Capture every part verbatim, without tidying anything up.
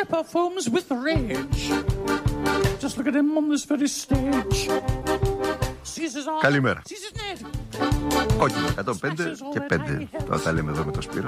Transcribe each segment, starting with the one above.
rapper foams with rage. Just look at him on this very stage. Καλημέρα. Κόκκινο εκατόν πέντε και πέντε. Τώρα τα λέμε εδώ με το Σπύρο.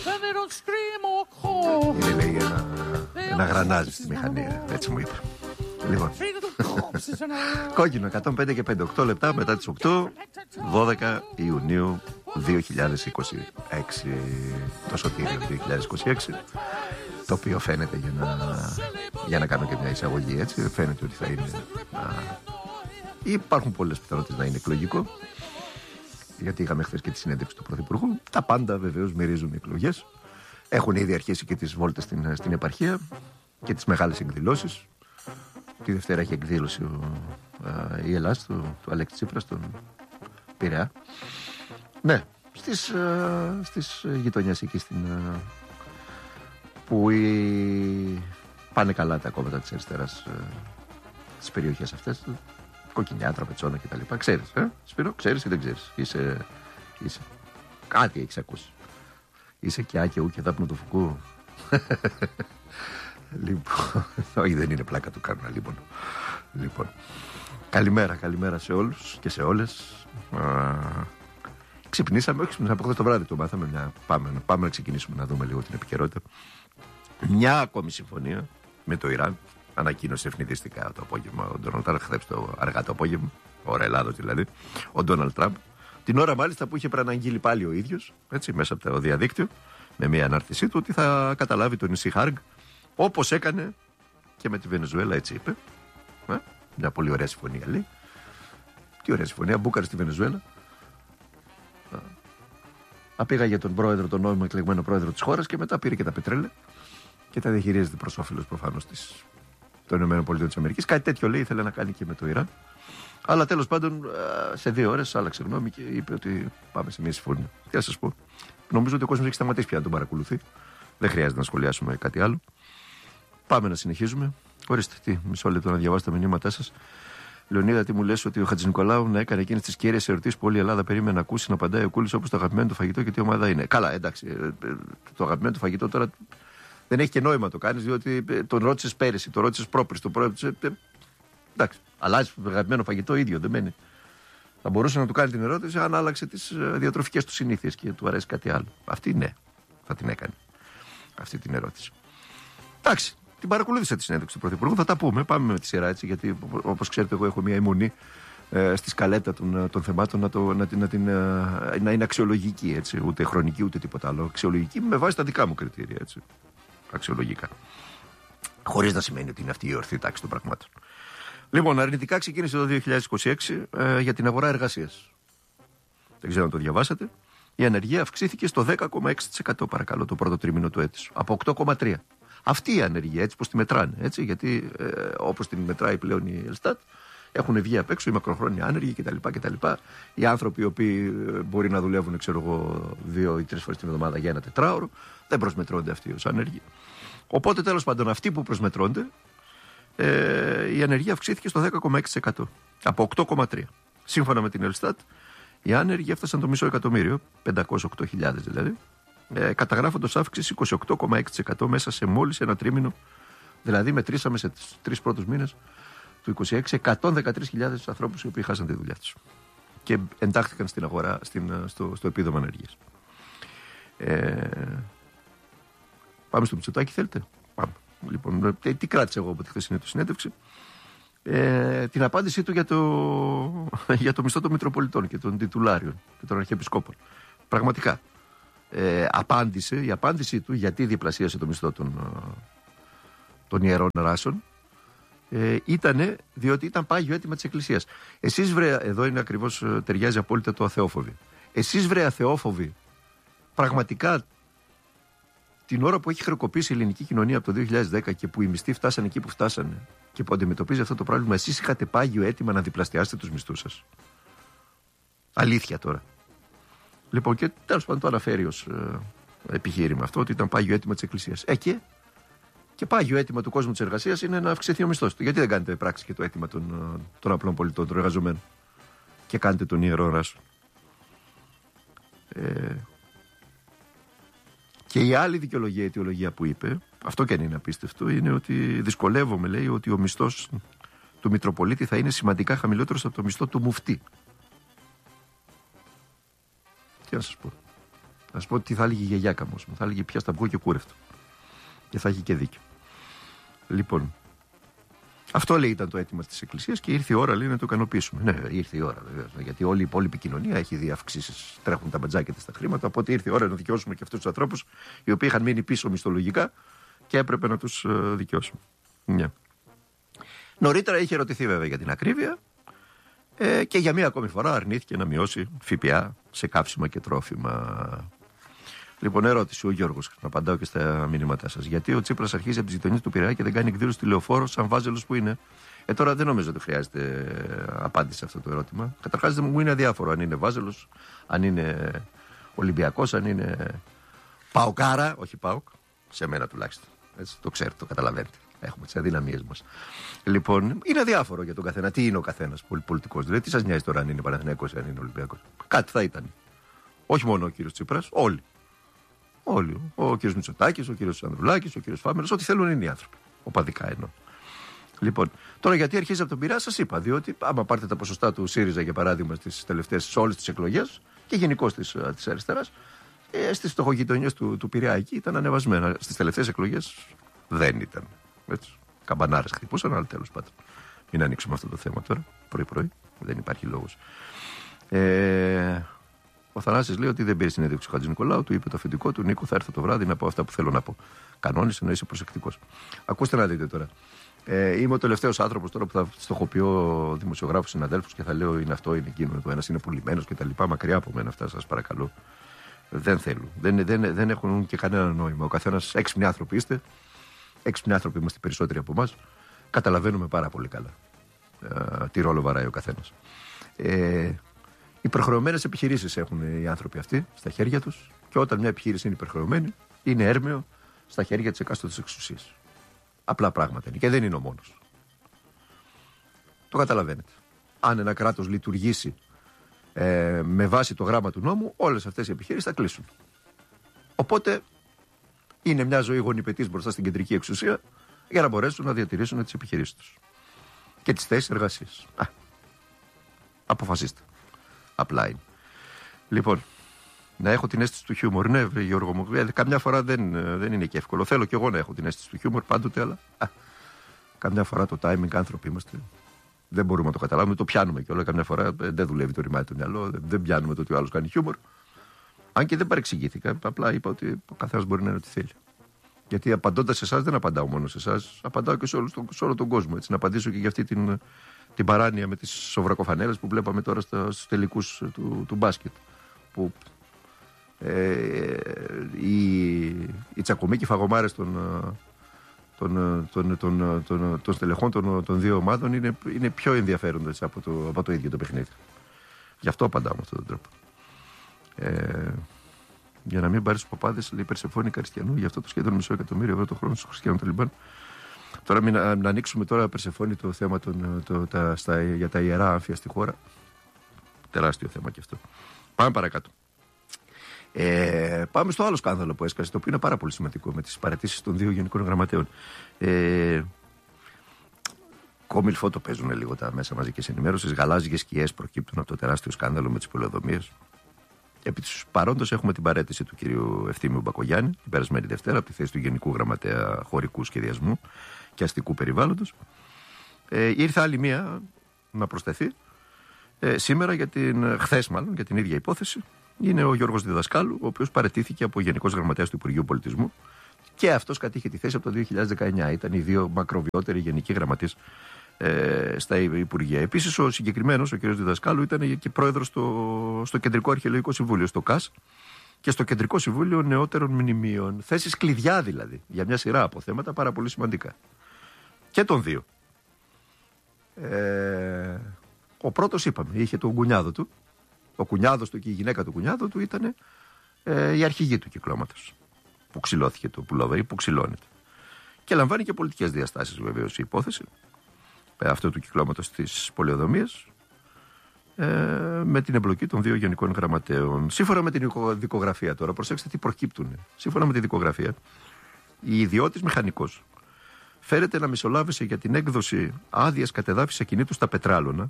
Είναι, λέει, ένα, ένα γρανάζι στη μηχανή. Έτσι μου είπε. Λοιπόν. Κόκκινο εκατόν πέντε και πέντε. οκτώ λεπτά μετά τις οκτώ. δώδεκα Ιουνίου δύο χιλιάδες είκοσι έξι. Το Σωτήριο δύο χιλιάδες είκοσι έξι. Το οποίο φαίνεται, για να, για να κάνω και μια εισαγωγή, έτσι, φαίνεται ότι θα είναι α, υπάρχουν πολλές πιθανότητες να είναι εκλογικό, γιατί είχαμε χθες και τη συνέντευξη του Πρωθυπουργού. Τα πάντα βεβαίως μυρίζουν εκλογές. Έχουν ήδη αρχίσει και τις βόλτες στην, στην επαρχία και τις μεγάλες εκδηλώσεις. Τη Δευτέρα έχει εκδήλωση ο, α, η Ελλάδα του, του Αλέξη Τσίπρα στον Πειραιά. Ναι, στις, α, στις γειτονιές εκεί στην, α, που οι... πάνε καλά τα κόμματα της αριστεράς α, στις περιοχές αυτές. Κοκκινιά, Τραπετσόνα κτλ. Ξέρεις, ε, Σπύρο, ξέρεις ή δεν ξέρεις? Είσαι, είσαι. Κάτι έχεις ακούσει. Είσαι και άκε ου και δάπνο του Φουκού. Λοιπόν, όχι, δεν είναι πλάκα του κάνουν, λοιπόν. Λοιπόν, καλημέρα, καλημέρα σε όλους και σε όλες. Α, ξυπνήσαμε, όχι ξυπνήσαμε, από χθες το βράδυ το μάθαμε. Μια, πάμε, πάμε να ξεκινήσουμε να δούμε λίγο την επικαιρότητα. Μια ακόμη συμφωνία με το Ιράν. Ανακοίνωσε ευνηδιστικά το απόγευμα ο Ντόναλντ Τραμπ, χθες το αργά το απόγευμα, ώρα Ελλάδος δηλαδή, ο Ντόναλντ Τραμπ. Την ώρα μάλιστα που είχε προαναγγείλει πάλι ο ίδιος, έτσι, μέσα από το διαδίκτυο, με μια ανάρτησή του, ότι θα καταλάβει το νησί Χάργκ, όπως έκανε και με τη Βενεζουέλα, έτσι είπε. Ε, μια πολύ ωραία συμφωνία, λέει. Τι ωραία συμφωνία, μπούκαρε στη Βενεζουέλα. Απήγαγε τον πρόεδρο, τον νόμιμο εκλεγμένο πρόεδρο της χώρας και μετά πήρε και τα πετρέλαια και τα διαχειρίζεται προς όφελος προφανώς της. Των ΗΠΑ. Κάτι τέτοιο, λέει, ήθελε να κάνει και με το Ιράν. Αλλά τέλος πάντων σε δύο ώρες άλλαξε γνώμη και είπε ότι πάμε σε μια συμφωνία. Τι να σας πω. Νομίζω ότι ο κόσμος έχει σταματήσει πια να τον παρακολουθεί. Δεν χρειάζεται να σχολιάσουμε κάτι άλλο. Πάμε να συνεχίζουμε. Ορίστε, τι, μισό λεπτό να διαβάσω τα μηνύματά σας. Λεωνίδα, τι μου λες ότι ο Χατζηνικολάου να έκανε εκείνες τις κύριες ερωτήσεις που όλη η Ελλάδα περίμενε να ακούσει, να απαντάει ο Κούλης όπως το αγαπημένο του φαγητό και τι ομάδα είναι? Καλά, εντάξει. Το αγαπημένο του φαγητό τώρα. Δεν έχει και νόημα το κάνεις, διότι τον ρώτησες πέρυσι, τον ρώτησες πρόπερσι, τον ρώτησες. Εντάξει, αλλάζει το αγαπημένο φαγητό, ίδιο δεν μένει. Θα μπορούσε να του κάνει την ερώτηση αν άλλαξε τις διατροφικές του συνήθειες και του αρέσει κάτι άλλο. Αυτή ναι, θα την έκανε. Αυτή την ερώτηση. Εντάξει, την παρακολούθησα τη συνέντευξη του Πρωθυπουργού, θα τα πούμε. Πάμε με τη σειρά, έτσι, γιατί όπως ξέρετε, εγώ έχω μια αιμονή ε, στη σκαλέτα των, των θεμάτων να, το, να, να, την, να είναι αξιολογική, έτσι, ούτε χρονική ούτε τίποτα άλλο. Αξιολογική με βάση τα δικά μου κριτήρια, έτσι. Αξιολογικά. Χωρίς να σημαίνει ότι είναι αυτή η ορθή τάξη των πραγμάτων. Λοιπόν, αρνητικά ξεκίνησε το δύο χιλιάδες είκοσι έξι ε, για την αγορά εργασίας. Δεν ξέρω αν το διαβάσατε. Η ανεργία αυξήθηκε στο δέκα κόμμα έξι τοις εκατό, παρακαλώ, το πρώτο τρίμηνο του έτους. Από οκτώ κόμμα τρία τοις εκατό. Αυτή η ανεργία, έτσι πως τη μετράνε. Έτσι, γιατί ε, όπως την μετράει πλέον η Ελστάτ, έχουν βγει απ' έξω οι μακροχρόνια άνεργοι κτλ, κτλ. Οι άνθρωποι οι οποίοι μπορεί να δουλεύουν, ξέρω εγώ, δύο ή τρεις φορές την εβδομάδα για ένα τετράωρο, δεν προσμετρώνται αυτοί ως άνεργοι. Οπότε, τέλος πάντων, αυτοί που προσμετρώνται, ε, η ανεργία αυξήθηκε στο δέκα κόμμα έξι τοις εκατό. Από οκτώ κόμμα τρία τοις εκατό. Σύμφωνα με την Ελστάτ, οι άνεργοι έφτασαν το μισό εκατομμύριο, πεντακόσιες οκτώ χιλιάδες δηλαδή, ε, καταγράφοντας αύξηση είκοσι οκτώ κόμμα έξι τοις εκατό μέσα σε μόλις ένα τρίμηνο. Δηλαδή, μετρήσαμε σε τρεις πρώτους μήνες του είκοσι έξι εκατόν δεκατρείς χιλιάδες ανθρώπους οι οποίοι χάσαν τη δουλειά τους και εντάχθηκαν στην αγορά, στην, στο, στο επίδομα ανεργίας. Ε, πάμε στο Μητσοτάκη, θέλετε? Πάμε. Λοιπόν, τι, τι κράτησα εγώ από τη χθεσινή του συνέντευξη? Ε, την απάντησή του για το, για το μισθό των Μητροπολιτών και των Τιτουλάριων και των Αρχιεπισκόπων. Πραγματικά. Ε, απάντησε, η απάντησή του γιατί διπλασίασε το μισθό των, των Ιερών Ράσων ε, ήτανε διότι ήταν πάγιο αίτημα της Εκκλησίας. Εσείς, βρε, εδώ είναι ακριβώς, ταιριάζει απόλυτα το αθεόφοβοι. Εσείς, βρε αθεόφοβοι, πραγματικά την ώρα που έχει χρεοκοπήσει η ελληνική κοινωνία από το δύο χιλιάδες δέκα και που οι μισθοί φτάσανε εκεί που φτάσανε και που αντιμετωπίζει αυτό το πρόβλημα, εσείς είχατε πάγιο αίτημα να διπλασιάσετε τους μισθούς σας? Αλήθεια τώρα. Λοιπόν, και τέλος πάντων το αναφέρει ως ε, επιχείρημα αυτό, ότι ήταν πάγιο αίτημα της Εκκλησίας. Ε, και, και πάγιο αίτημα του κόσμου της εργασίας είναι να αυξηθεί ο μισθός του. Γιατί δεν κάνετε πράξη και το αίτημα των, των απλών πολιτών, των εργαζομένων, και κάνετε τον Ιερό Ράσο? Ε, και η άλλη δικαιολογία, αιτιολογία που είπε, αυτό και αν είναι απίστευτο, είναι ότι δυσκολεύομαι, λέει, ότι ο μισθός του Μητροπολίτη θα είναι σημαντικά χαμηλότερος από το μισθό του Μουφτή. Τι να σας πω. Να σας πω τι θα έλεγε η γιαγιά καμός μου. Θα έλεγε πια στα βγω και κούρευτο. Και θα έχει και δίκιο. Λοιπόν, αυτό, λέει, ήταν το αίτημα της Εκκλησίας και ήρθε η ώρα, λέει, να το ικανοποιήσουμε. Ναι, ήρθε η ώρα, βεβαίως. Γιατί όλη η υπόλοιπη κοινωνία έχει δει αυξήσεις, τρέχουν τα μπατζάκια στα χρήματα. Οπότε ήρθε η ώρα να δικαιώσουμε και αυτούς τους ανθρώπους οι οποίοι είχαν μείνει πίσω μισθολογικά και έπρεπε να τους δικαιώσουμε. Yeah. Νωρίτερα είχε ερωτηθεί, βέβαια, για την ακρίβεια ε, και για μία ακόμη φορά αρνήθηκε να μειώσει ΦΠΑ σε καύσιμα και τρόφιμα. Λοιπόν, ερώτηση ο Γιώργος, να απαντάω και στα μηνύματά σας. Γιατί ο Τσίπρας αρχίζει από τις γειτονιές του Πειραιά και δεν κάνει εκδήλωση τηλεοφόρο σαν βάζελος που είναι? Ε, τώρα δεν νομίζω ότι χρειάζεται απάντηση σε αυτό το ερώτημα. Καταρχάς, μου είναι αδιάφορο αν είναι βάζελος, αν είναι Ολυμπιακός, αν είναι Παοκάρα, όχι Πάοκ, σε μένα τουλάχιστον. Έτσι, το ξέρετε, το καταλαβαίνετε. Έχουμε τις αδυναμίες μας. Λοιπόν, είναι αδιάφορο για τον καθένα. Τι είναι ο καθένας πολιτικός? Δηλαδή, τι σας νοιάζει τώρα αν είναι Παναθηναϊκός ή αν είναι Ολυμπιακός? Κάτι θα ήταν. Όχι μόνο ο κύριος Τσίπρας, όλοι. Όλοι. Ο κύριος Μητσοτάκης, ο κύριος Ανδρουλάκης, ο κύριος Φάμερος, ό,τι θέλουν είναι οι άνθρωποι. Οπαδικά εννοώ. Λοιπόν, τώρα γιατί αρχίζει από τον Πειραιά, σας είπα. Διότι, άμα πάρετε τα ποσοστά του ΣΥΡΙΖΑ, για παράδειγμα, στις τελευταίες, σε όλες τις εκλογές και γενικώς της, της αριστεράς, ε, στις φτωχογειτονιές του, του Πειραιά εκεί ήταν ανεβασμένα. Στις τελευταίες εκλογές δεν ήταν. Έτσι. Καμπανάρες χτυπούσαν, αλλά τέλος πάντων. Μην ανοίξουμε αυτό το θέμα τώρα, πρωί-πρωί. Δεν υπάρχει λόγος. Ε, ο Θανάσης λέει ότι δεν πήρε συνέντευξη ο Χατζηνικολάου, του είπε το αφεντικό του: Νίκο, θα έρθω το βράδυ να πω αυτά που θέλω να πω. Κανόνισε να είσαι προσεκτικός. Ακούστε να δείτε τώρα. Ε, είμαι ο τελευταίος άνθρωπος τώρα που θα στοχοποιώ δημοσιογράφους συναδέλφους και θα λέω είναι αυτό, είναι εκείνο. Το ένας είναι πουλημένος κτλ. Μακριά από μένα αυτά, σας παρακαλώ. Δεν θέλουν. Δεν, δεν, δεν έχουν και κανένα νόημα. Ο καθένας, έξυπνοι άνθρωποι είστε. Έξυπνοι άνθρωποι είμαστε περισσότεροι από εμάς. Καταλαβαίνουμε πάρα πολύ καλά ε, τι ρόλο βαράει ο καθένας. Ε, υπερχρεωμένες επιχειρήσεις έχουν οι άνθρωποι αυτοί στα χέρια τους και όταν μια επιχείρηση είναι υπερχρεωμένη, είναι έρμεο στα χέρια της εκάστοτε εξουσίας. Απλά πράγματα είναι και δεν είναι ο μόνος. Το καταλαβαίνετε. Αν ένα κράτος λειτουργήσει ε, με βάση το γράμμα του νόμου, όλες αυτές οι επιχειρήσεις θα κλείσουν. Οπότε είναι μια ζωή γονιπετής μπροστά στην κεντρική εξουσία για να μπορέσουν να διατηρήσουν τις επιχειρήσεις τους και τις θέσεις εργασίας. Α, αποφασίστε. Απλά είναι. Λοιπόν, να έχω την αίσθηση του χιούμορ. Ναι, Γιώργο μου, καμιά φορά δεν, δεν είναι και εύκολο. Θέλω κι εγώ να έχω την αίσθηση του χιούμορ πάντοτε, αλλά α, καμιά φορά το timing, άνθρωποι είμαστε. Δεν μπορούμε να το καταλάβουμε, το πιάνουμε κιόλα. Καμιά φορά δεν δουλεύει το ρημάδι του μυαλό, δεν πιάνουμε το ότι ο άλλος κάνει χιούμορ. Αν και δεν παρεξηγήθηκα, απλά είπα ότι ο καθένας μπορεί να είναι ό,τι θέλει. Γιατί απαντώντας σε εσάς, δεν απαντάω μόνο σε εσάς, απαντάω και σε, όλους, σε όλο τον κόσμο. Έτσι, να απαντήσω και για αυτή την, την παράνοια με τις σοβρακοφανέλες που βλέπαμε τώρα στους τελικούς του, του μπάσκετ. Που ε, οι, οι τσακωμίκοι φαγωμάρες των, των, των, των, των, των στελεχών των, των δύο ομάδων είναι, είναι πιο ενδιαφέροντες από το, από το ίδιο το παιχνίδι. Γι' αυτό απαντάω με αυτόν τον τρόπο. Ε, για να μην πάρει στου παπάδε, λέει Περσεφόνη Καριστιανού, γι' αυτό το σχέδιο μισό εκατομμύριο ευρώ το χρόνο στου χριστιανών Ταλιμπάν. Τώρα, μην, να, να ανοίξουμε τώρα, Περσεφόνη, το θέμα των, το, τα, στα, για τα ιερά άμφια στη χώρα. Τεράστιο θέμα και αυτό. Πάμε παρακάτω. Ε, πάμε στο άλλο σκάνδαλο που έσκασε, το οποίο είναι πάρα πολύ σημαντικό, με τις παραιτήσεις των δύο γενικών γραμματέων. Ε, Κόμιλφο το παίζουν λίγο τα μέσα μαζικής ενημέρωσης. Γαλάζιες σκιές προκύπτουν από το τεράστιο σκάνδαλο με τις πολεοδομίες. Επί της παρόντος έχουμε την παραίτηση του κυρίου Ευθύμιου Μπακογιάννη την περασμένη Δευτέρα από τη θέση του Γενικού Γραμματέα Χωρικού Σχεδιασμού και Αστικού Περιβάλλοντος. Ε, ήρθε άλλη μία να προσθεθεί ε, σήμερα, για την, χθες μάλλον, για την ίδια υπόθεση. Είναι ο Γιώργος Διδασκάλου, ο οποίος παραιτήθηκε από Γενικός Γραμματέας του Υπουργείου Πολιτισμού και αυτός κατήχε τη θέση από το δύο χιλιάδες δεκαεννιά. Ήταν οι δύο μακροβιότεροι γενικοί γραμματείς ε, στα Υπουργεία. Επίσης, ο συγκεκριμένος, ο κ. Διδασκάλου, ήταν και πρόεδρος στο, στο Κεντρικό Αρχαιολογικό Συμβούλιο, στο ΚΑΣ, και στο Κεντρικό Συμβούλιο Νεότερων Μνημείων. Θέσεις κλειδιά δηλαδή, για μια σειρά από θέματα πάρα πολύ σημαντικά. Και των δύο. Ε, ο πρώτος, είπαμε, είχε τον κουνιάδο του. Ο κουνιάδος του και η γυναίκα του κουνιάδου του ήταν ε, η αρχηγή του κυκλώματος. Που ξυλώθηκε το πουλόβερι, που ξυλώνεται. Και λαμβάνει και πολιτικές διαστάσεις βεβαίως η υπόθεση ε, αυτού του κυκλώματος της πολεοδομίας, ε, με την εμπλοκή των δύο γενικών γραμματέων. Σύμφωνα με την δικογραφία τώρα, προσέξτε τι προκύπτουν. Σύμφωνα με τη δικογραφία, η ιδιώτης μηχανικός φέρεται να μεσολάβησε για την έκδοση άδειας κατεδάφισης ακινήτου στα Πετράλωνα,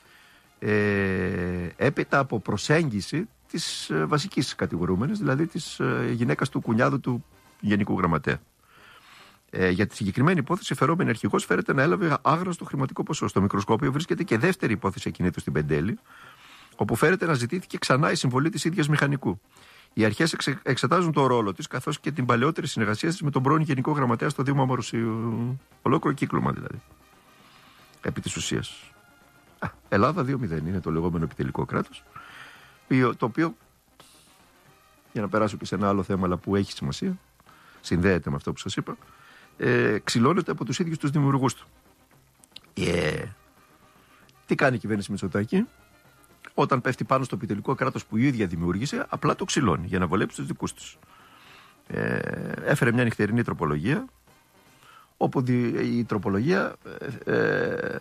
ε, έπειτα από προσέγγιση της ε, βασικής κατηγορούμενης, δηλαδή της ε, γυναίκας του κουνιάδου του Γενικού Γραμματέα. Ε, για τη συγκεκριμένη υπόθεση, φερόμενη αρχηγός φέρεται να έλαβε άγνωστο χρηματικό ποσό. Στο μικροσκόπιο βρίσκεται και δεύτερη υπόθεση ακινήτου στην Πεντέλη, όπου φέρεται να ζητήθηκε ξανά η συμβολή της ίδιας μηχανικού. Οι αρχές εξε, εξετάζουν το ρόλο της, καθώς και την παλαιότερη συνεργασία της με τον πρώην Γενικό Γραμματέα στο Δήμο Αμορουσίου. Ολόκληρο κύκλωμα δηλαδή. Επί της ουσίας. Α, Ελλάδα δύο μηδέν είναι το λεγόμενο επιτελικό κράτος, το οποίο, για να περάσω και σε ένα άλλο θέμα, αλλά που έχει σημασία, συνδέεται με αυτό που σας είπα, ε, ξυλώνεται από τους ίδιους τους δημιουργούς του. Yeah. Τι κάνει η κυβέρνηση Μητσοτάκη? Όταν πέφτει πάνω στο επιτελικό κράτος που η ίδια δημιούργησε, απλά το ξυλώνει για να βολέψει τους δικούς τους. Ε, έφερε μια νυχτερινή τροπολογία, όπου η τροπολογία, ε, ε,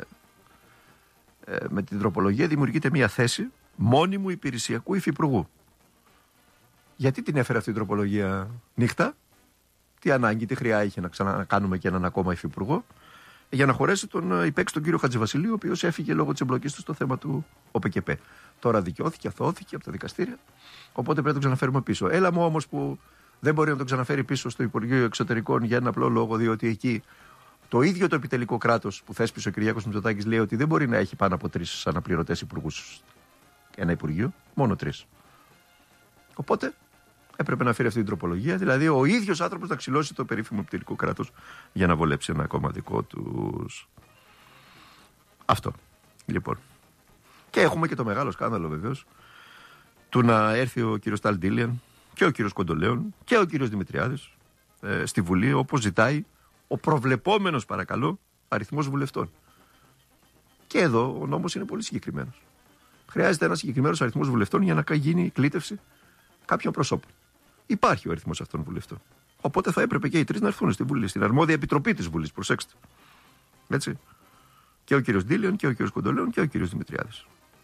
ε, με την τροπολογία δημιουργείται μια θέση μόνιμου υπηρεσιακού υφυπουργού. Γιατί την έφερε αυτή η τροπολογία νύχτα? Τι ανάγκη, τι χρειά είχε να ξανακάνουμε και έναν ακόμα υφυπουργό? Για να χωρέσει τον υπέξη τον κύριο Χατζηβασιλείου, ο οποίος έφυγε λόγω της εμπλοκής του στο θέμα του ΟΠΚΠ. Τώρα δικαιώθηκε, αθώθηκε από τα δικαστήρια, οπότε πρέπει να τον ξαναφέρουμε πίσω. Έλα μου όμως που δεν μπορεί να τον ξαναφέρει πίσω στο Υπουργείο Εξωτερικών για ένα απλό λόγο, διότι εκεί το ίδιο το επιτελικό κράτος που θέσπισε ο Κυριάκος Μητσοτάκης λέει ότι δεν μπορεί να έχει πάνω από τρεις αναπληρωτές υπουργούς ένα Υπουργείο, μόνο τρεις. Οπότε έπρεπε να φέρει αυτή την τροπολογία, δηλαδή ο ίδιος άνθρωπος να ξυλώσει το περίφημο επιτελικό κράτος για να βολέψει ένα ακόμα δικό τους. Αυτό. Λοιπόν. Και έχουμε και το μεγάλο σκάνδαλο βεβαίως του να έρθει ο κύριος Ταλντίλιαν και ο κύριος Κοντολέων και ο κύριος Δημητριάδης ε, στη Βουλή, όπως ζητάει ο προβλεπόμενος, παρακαλώ, αριθμός βουλευτών. Και εδώ ο νόμος είναι πολύ συγκεκριμένος. Χρειάζεται ένας συγκεκριμένος αριθμός βουλευτών για να γίνει η κλήτευση κάποιων προσώπων. Υπάρχει ο αριθμός αυτών βουλευτών. Οπότε θα έπρεπε και οι τρεις να έρθουν στη Βουλή, στην αρμόδια επιτροπή της Βουλής. Προσέξτε. Έτσι. Και ο κύριος Ντίλιον και ο κύριος Κοντολέων και ο κύριος Δημητριάδης.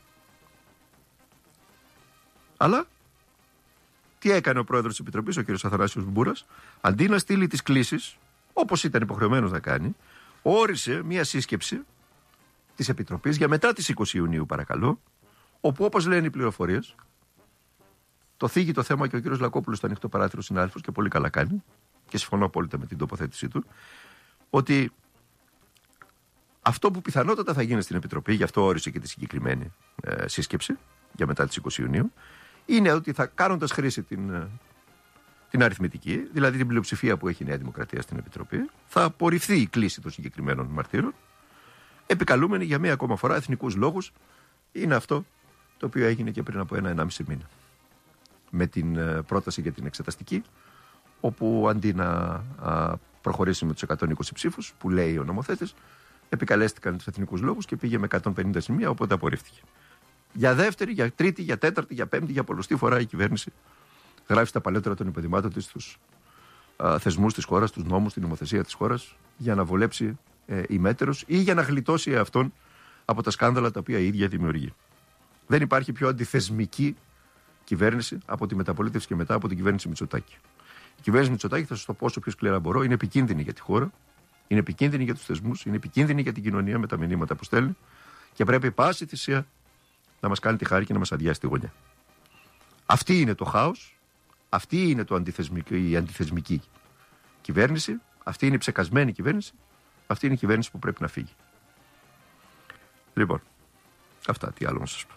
Αλλά τι έκανε ο πρόεδρος της Επιτροπής, ο κύριος Αθανάσιος Μπούρας? Αντί να στείλει τις κλήσεις, όπως ήταν υποχρεωμένος να κάνει, όρισε μια σύσκεψη της Επιτροπής για μετά τις είκοσι Ιουνίου, παρακαλώ, όπου, όπως λένε οι πληροφορίες, το θίγει το θέμα και ο κύριος Λακόπουλος στο ανοιχτό παράθυρο συνάδελφος, και πολύ καλά κάνει, και συμφωνώ απόλυτα με την τοποθέτησή του, ότι αυτό που πιθανότατα θα γίνει στην Επιτροπή, γι' αυτό όρισε και τη συγκεκριμένη ε, σύσκεψη για μετά τις είκοσι Ιουνίου, είναι ότι θα, κάνοντας χρήση την, ε, την αριθμητική, δηλαδή την πλειοψηφία που έχει η Νέα Δημοκρατία στην Επιτροπή, θα απορριφθεί η κλήση των συγκεκριμένων μαρτύρων, επικαλούμενοι για μία ακόμα φορά εθνικούς λόγους. Είναι αυτό το οποίο έγινε και πριν από ένα-ενάμιση μήνα. Με την ε, πρόταση για την εξεταστική, όπου αντί να α, προχωρήσει με τους εκατόν είκοσι ψήφους, που λέει ο νομοθέτης, επικαλέστηκαν τους εθνικούς λόγους και πήγε με εκατόν πενήντα σημεία, οπότε απορρίφθηκε. Για δεύτερη, για τρίτη, για τέταρτη, για πέμπτη, για πολλωστή φορά η κυβέρνηση γράφει στα παλαιότερα των υποδημάτων της στους α, θεσμούς της χώρας, τους νόμους, την νομοθεσία της χώρας, για να βολέψει ε, ημέτερος ή για να γλιτώσει εαυτόν από τα σκάνδαλα τα οποία η ίδια δημιουργεί. Δεν υπάρχει πιο αντιθεσμική κυβέρνηση από τη μεταπολίτευση και μετά από την κυβέρνηση Μητσοτάκη. Η κυβέρνηση Μητσοτάκη, θα σας το πω όσο πιο σκληρά μπορώ, είναι επικίνδυνη για τη χώρα, είναι επικίνδυνη για τους θεσμούς, είναι επικίνδυνη για την κοινωνία με τα μηνύματα που στέλνει και πρέπει πάση θυσία να μας κάνει τη χάρη και να μας αδειάσει τη γωνιά. Αυτή είναι το χάος, αυτή είναι το αντιθεσμική, η αντιθεσμική κυβέρνηση, αυτή είναι η ψεκασμένη κυβέρνηση, αυτή είναι η κυβέρνηση που πρέπει να φύγει. Λοιπόν, αυτά, τι άλλο να σας πω.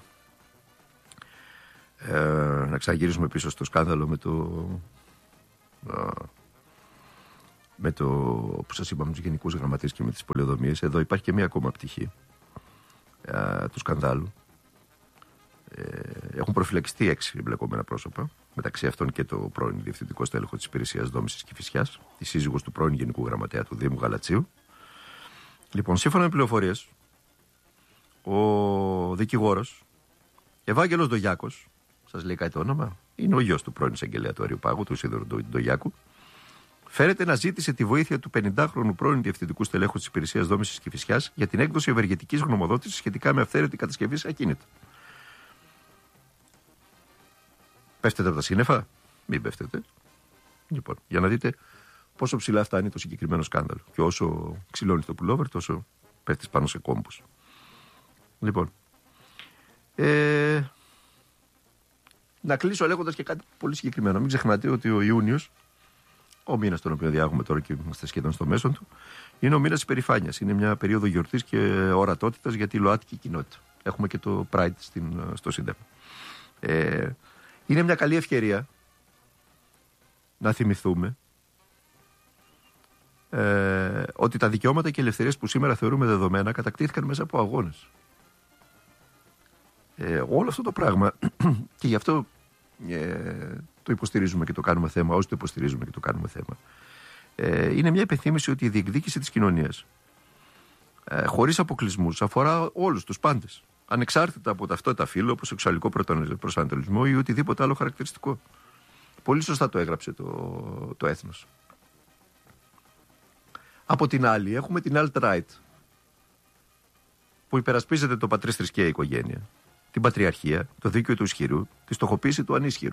Ε, να ξαναγυρίσουμε πίσω στο σκάνδαλο με το α, με το που σας είπαμε, τους γενικούς γραμματείς και με τις πολεοδομίες. Εδώ υπάρχει και μία ακόμα πτυχή α, του σκανδάλου. Ε, έχουν προφυλακιστεί έξι εμπλεκόμενα πρόσωπα, μεταξύ αυτών και το πρώην διευθυντικό στέλεχο της Υπηρεσίας Δόμησης Κηφισιάς, τη σύζυγος του πρώην Γενικού Γραμματέα του Δήμου Γαλατσίου. Λοιπόν, σύμφωνα με πληροφορίες, ο δικηγόρος Ευάγγελος Ντογιάκος, σας λέει κάτι το όνομα, είναι ο γιος του πρώην εισαγγελέα του Αριοπάγου, του Ισίδωρου Ντογιάκου, φέρεται να ζήτησε τη βοήθεια του πενηντάχρονου πρώην διευθυντικού στελέχου της Υπηρεσίας Δόμησης Κηφισιάς για την έκδοση ευεργετικής γνωμοδότησης σχετικά με αυθαίρετη κατασκευή σε ακίνητα. Πέφτετε από τα σύννεφα, μην πέφτετε. Λοιπόν, για να δείτε πόσο ψηλά φτάνει το συγκεκριμένο σκάνδαλο. Και όσο ξυλώνει το πουλόβερ, τόσο πέφτει πάνω σε κόμπους. Λοιπόν. Ε, να κλείσω λέγοντας και κάτι πολύ συγκεκριμένο. Μην ξεχνάτε ότι ο Ιούνιος, ο μήνας τον οποίο διάγουμε τώρα και είμαστε σχεδόν στο μέσον του, είναι ο μήνας της περηφάνειας. Είναι μια περίοδο γιορτής και ορατότητας για τη ΛΟΑΤΚΙ κοινότητα. Έχουμε και το Pride στην, στο Σύνταγμα. Ε, είναι μια καλή ευκαιρία να θυμηθούμε ε, ότι τα δικαιώματα και ελευθερίες που σήμερα θεωρούμε δεδομένα κατακτήθηκαν μέσα από αγώνες. Ε, όλο αυτό το πράγμα και γι' αυτό ε, το υποστηρίζουμε και το κάνουμε θέμα, όσοι το υποστηρίζουμε και το κάνουμε θέμα, ε, είναι μια υπενθύμηση ότι η διεκδίκηση της κοινωνίας ε, χωρίς αποκλεισμούς αφορά όλους τους πάντες, ανεξάρτητα από ταυτότητα φύλου, όπως σεξουαλικό προσανατολισμό ή οτιδήποτε άλλο χαρακτηριστικό. Πολύ σωστά το έγραψε το, το έθνος. Από την άλλη έχουμε την alt-right που υπερασπίζεται το πατρίς θρησκεία οικογένεια, την πατριαρχία, το δίκαιο του ισχυρού, τη στοχοποίηση του ανίσχυρου.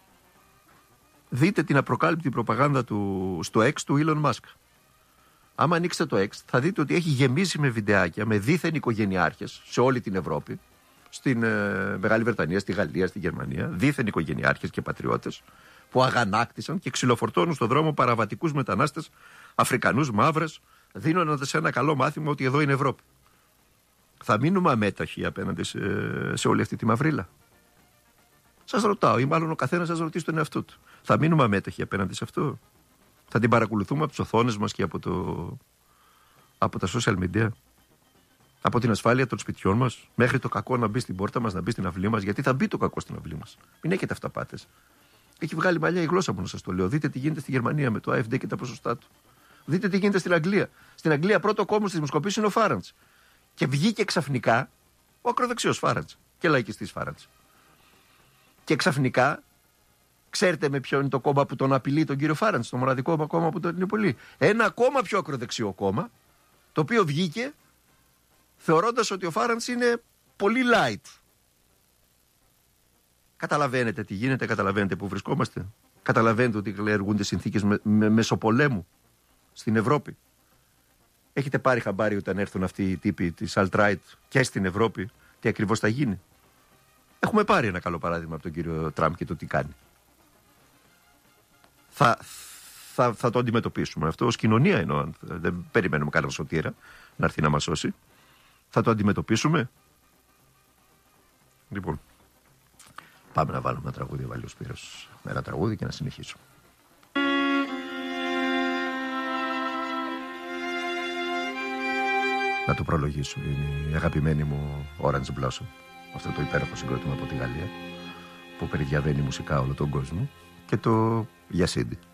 Δείτε την απροκάλυπτη προπαγάνδα του, στο X του Elon Musk. Άμα ανοίξετε το X θα δείτε ότι έχει γεμίσει με βιντεάκια με δίθεν οικογενειάρχες σε όλη την Ευρώπη, στην ε, Μεγάλη Βρετανία, στη Γαλλία, στη Γερμανία, δίθεν οικογενειάρχες και πατριώτες που αγανάκτησαν και ξυλοφορτώνουν στον δρόμο παραβατικούς μετανάστες, Αφρικανούς, μαύρες, δίνοντας ένα καλό μάθημα ότι εδώ είναι Ευρώπη. Θα μείνουμε αμέταχοι απέναντι σε, σε όλη αυτή τη μαυρίλα? Σας ρωτάω, ή μάλλον ο καθένας σας ρωτήσει τον εαυτό του. Θα μείνουμε αμέταχοι απέναντι σε αυτό? Θα την παρακολουθούμε από τις οθόνες μας και από, το, από τα social media? Από την ασφάλεια των σπιτιών μας, μέχρι το κακό να μπει στην πόρτα μας, να μπει στην αυλή μας? Γιατί θα μπει το κακό στην αυλή μας. Μην έχετε αυταπάτες. Έχει βγάλει μαλλιά η γλώσσα μου να σας το λέω. Δείτε τι γίνεται στη Γερμανία με το Α Εφ Ντι και τα ποσοστά του. Δείτε τι γίνεται στην Αγγλία. Στην Αγγλία πρώτο κόμμα στις δημοσκοπήσεις είναι ο Φάραντς. Και βγήκε ξαφνικά ο ακροδεξιός Φάραντς και λαϊκιστής Φάραντς. Και ξαφνικά, ξέρετε με ποιο είναι το κόμμα που τον απειλεί τον κύριο Φάραντς, το μοναδικό κόμμα που τον είναι πολύ? Ένα ακόμα πιο ακροδεξιό κόμμα, το οποίο βγήκε θεωρώντας ότι ο Φάραντς είναι πολύ light. Καταλαβαίνετε τι γίνεται, καταλαβαίνετε που βρισκόμαστε? Καταλαβαίνετε ότι καλλιεργούνται συνθήκες με, με, μεσοπολέμου στην Ευρώπη? Έχετε πάρει χαμπάρι όταν έρθουν αυτοί οι τύποι της alt-right και στην Ευρώπη τι ακριβώς θα γίνει? Έχουμε πάρει ένα καλό παράδειγμα από τον κύριο Τραμπ και το τι κάνει. Θα, θα, θα το αντιμετωπίσουμε αυτό ως κοινωνία, εννοώ. Δεν περιμένουμε κανένα σωτήρα να έρθει να μας σώσει. Θα το αντιμετωπίσουμε. Λοιπόν, πάμε να βάλουμε ένα τραγούδι, βάλει ο Σπύρος ένα τραγούδι και να συνεχίσουμε. Να το προλογίσω. Είναι η αγαπημένη μου Orange Blossom. Αυτό το υπέροχο συγκρότημα από τη Γαλλία που περιδιαβαίνει μουσικά όλο τον κόσμο. Και το Γιασίντι.